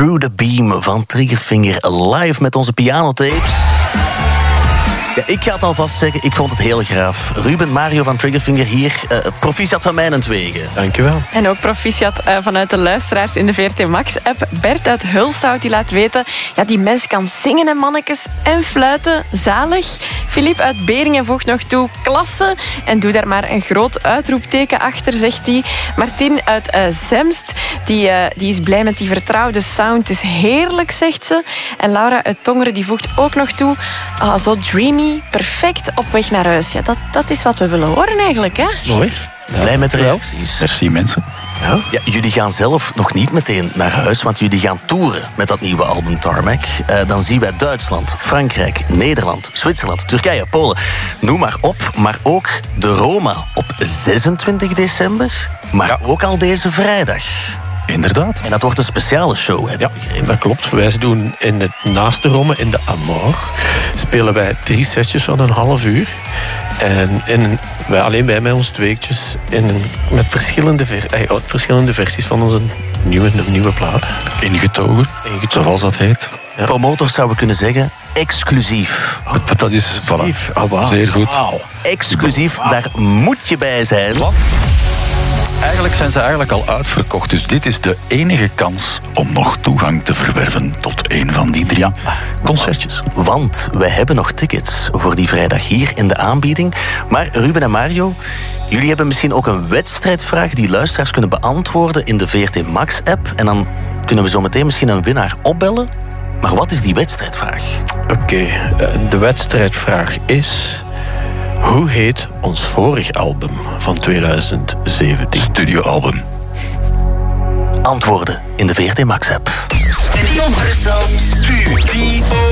Through the Beam van Triggerfinger live met onze pianotapes. Ja, ik ga het alvast zeggen, ik vond het heel graaf. Ruben, Mario van Triggerfinger hier. Proficiat van mijnentwege. Dankjewel. En ook proficiat vanuit de luisteraars in de VRT Max-app. Bert uit Hulshout die laat weten... Ja, die mens kan zingen, en mannetjes, en fluiten. Zalig. Philippe uit Beringen voegt nog toe. Klasse. En doe daar maar een groot uitroepteken achter, zegt hij. Martin uit Zemst, die is blij met die vertrouwde sound. Het is heerlijk, zegt ze. En Laura uit Tongeren die voegt ook nog toe... zo dreamy. Perfect op weg naar huis. Ja, dat is wat we willen horen eigenlijk, hè? Mooi. Blij met de reacties. Merci, mensen. Ja. Ja, jullie gaan zelf nog niet meteen naar huis, want jullie gaan toeren met dat nieuwe album Tarmac. Dan zien wij Duitsland, Frankrijk, Nederland, Zwitserland, Turkije, Polen. Noem maar op, maar ook de Roma op 26 december. Maar ook al deze vrijdag. Inderdaad. En dat wordt een speciale show, heb ik begrepen. Dat klopt. Wij doen naast de Rome, in de Amor, spelen wij 3 setjes van een half uur. En alleen wij met ons tweetjes met verschillende versies van onze nieuwe plaat. Ingetogen, zoals dat heet. Ja. Promotors zouden kunnen zeggen, exclusief. Dat is Exclusief. Oh, wow. zeer goed. Wow. Exclusief, daar moet je bij zijn. Wat? Eigenlijk zijn ze al uitverkocht, dus dit is de enige kans om nog toegang te verwerven tot een van die 3 concertjes. Want wij hebben nog tickets voor die vrijdag hier in de aanbieding. Maar Ruben en Mario, jullie hebben misschien ook een wedstrijdvraag die luisteraars kunnen beantwoorden in de VRT Max-app. En dan kunnen we zo meteen misschien een winnaar opbellen. Maar wat is die wedstrijdvraag? Oké, de wedstrijdvraag is... Hoe heet ons vorig album van 2017? Studioalbum. Antwoorden in de VRT Max-app. Studio Brussel. Studio